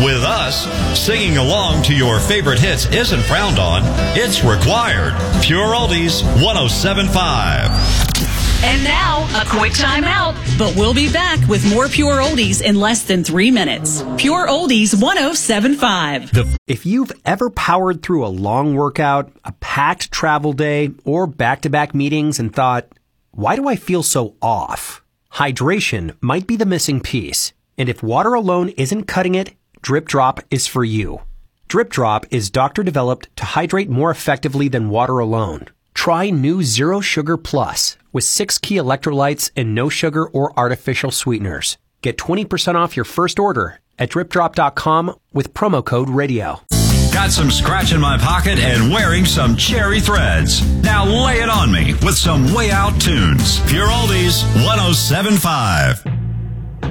With us, singing along to your favorite hits isn't frowned on, it's required. Pure Oldies 107.5. And now, a quick time out, but we'll be back with more Pure Oldies in less than 3 minutes. Pure Oldies 107.5. If you've ever powered through a long workout, a packed travel day, or back-to-back meetings and thought, why do I feel so off? Hydration might be the missing piece. And if water alone isn't cutting it, Drip Drop is for you. Drip Drop is doctor-developed to hydrate more effectively than water alone. Try new Zero Sugar Plus with 6 key electrolytes and no sugar or artificial sweeteners. Get 20% off your first order at dripdrop.com with promo code RADIO. Got some scratch in my pocket and wearing some cherry threads. Now lay it on me with some Way Out tunes. Pure Oldies 107.5.